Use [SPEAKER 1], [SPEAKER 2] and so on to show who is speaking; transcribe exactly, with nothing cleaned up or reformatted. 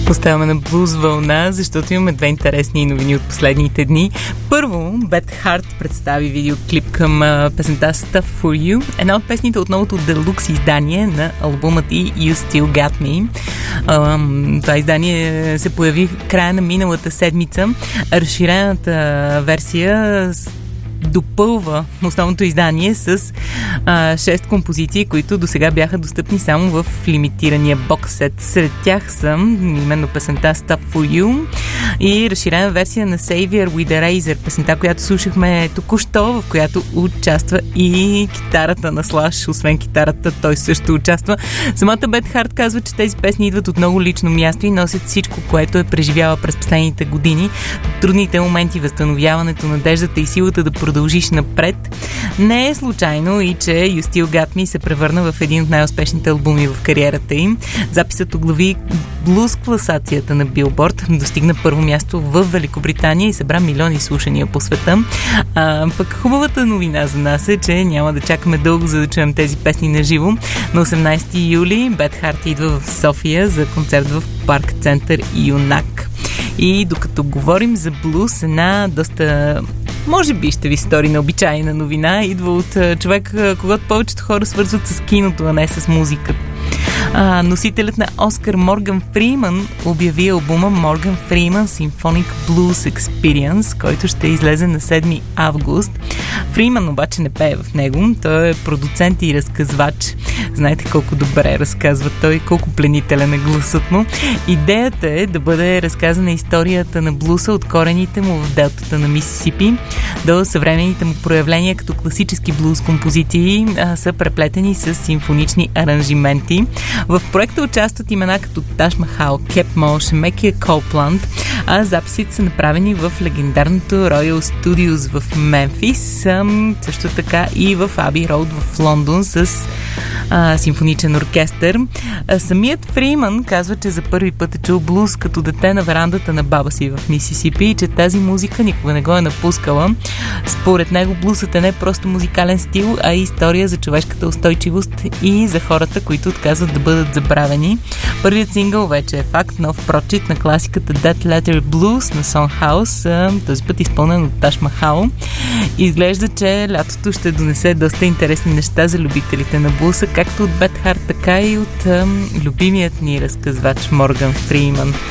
[SPEAKER 1] Оставаме на блуз вълна, защото имаме две интересни новини от последните дни. Първо, Beth Hart представи видеоклип към а, песента Stuff for You, една от песните от новото делукс издание на албумът и You Still Got Me. А, това издание се появи в края на миналата седмица. Разширената версия допълва основното издание с а, шест композиции, които досега бяха достъпни само в лимитирания бокс-сет. Сред тях са именно песента Stuff for You и разширена версия на Savior with a Razor, песента, която слушахме току-що, в която участва и китарата на Слаш. Освен китарата, той също участва. Самата Beth Hart казва, че тези песни идват от много лично място и носят всичко, което е преживяла през последните години. Трудните моменти, възстановяването, надеждата и силата да продължиш напред. Не е случайно и че You Still Got Me се превърна в един от най-успешните албуми в кариерата им. Записът оглави блуз класацията на Billboard, достигна първо място в Великобритания и събра милиони слушания по света. А, пък хубавата новина за нас е, че няма да чакаме дълго, за да чуем тези песни на живо. На осемнайсети юли Beth Hart идва в София за концерт в Парк Център Юнак. И докато говорим за блуз, една доста, може би ще ви стори необичайна новина, идва от човек, когато повечето хора свързват с киното, а не с музиката. А, носителят на Оскар Морган Фриман обяви албума Morgan Freeman Symphonic Blues Experience, който ще излезе на седми август. Фриман обаче не пее в него. Той е продуцент и разказвач. Знаете колко добре разказва той, колко пленителен е гласът му. Идеята е да бъде разказана историята на блуса от корените му в делтата на Мисисипи до съвременните му проявления като класически блуз композиции а, са преплетени с симфонични аранжименти. В проекта участват имена като Таш Махал, Кеп Мо, Шемекия Копланд, а записите са направени в легендарното Royal Studios в Мемфис, също така и в Аби Роуд в Лондон с а, симфоничен оркестър. А, самият Фриман казва, че за първи път е чул блуз като дете на верандата на баба си в Мисисипи и че тази музика никога не го е напускала. Според него блусът е не просто музикален стил, а и история за човешката устойчивост и за хората, които отказват да бъдат забравени. Първият сингъл вече е факт, нов прочит на класиката Dead Letter Blues на Son House, този път изпълнен от Таш Махал. Изглежда, че лятото ще донесе доста интересни неща за любителите на блуса, както от Beth Hart, така и от ам, любимият ни разказвач Морган Фриман.